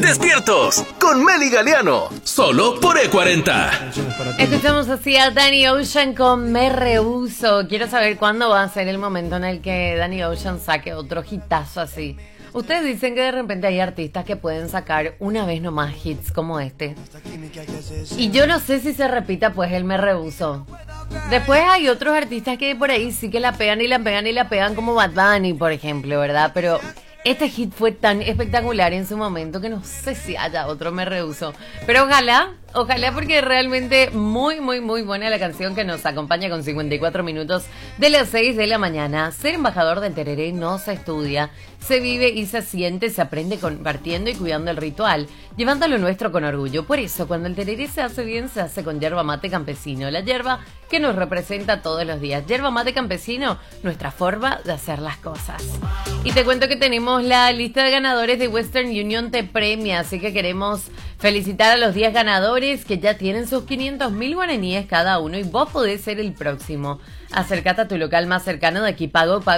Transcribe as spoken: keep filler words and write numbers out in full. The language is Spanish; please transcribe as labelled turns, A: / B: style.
A: Despiertos con Meli Galeano, solo por E cuarenta.
B: Escuchamos así a Danny Ocean con Me Rehuso. Quiero saber cuándo va a ser el momento en el que Danny Ocean saque otro hitazo así. Ustedes dicen que de repente hay artistas que pueden sacar una vez nomás hits como este. Y yo no sé si se repita pues el Me Rehuso. Después hay otros artistas que por ahí sí que la pegan y la pegan y la pegan, como Bad Bunny, por ejemplo, ¿verdad? Pero este hit fue tan espectacular en su momento que no sé si haya otro Me Rehuso. Pero ojalá, ojalá, porque realmente muy, muy, muy buena la canción que nos acompaña con cincuenta y cuatro minutos de las seis de la mañana. Ser embajador del tereré no se estudia, se vive y se siente, se aprende compartiendo y cuidando el ritual, llevando lo nuestro con orgullo. Por eso, cuando el tereré se hace bien, se hace con yerba mate campesino, la yerba que nos representa todos los días. Yerba mate campesino, nuestra forma de hacer las cosas. Y te cuento que tenemos la lista de ganadores de Western Union te premia, así que queremos felicitar a los diez ganadores que ya tienen sus quinientos mil guaraníes cada uno y vos podés ser el próximo. Acércate a tu local más cercano de aquí, Pago Pago.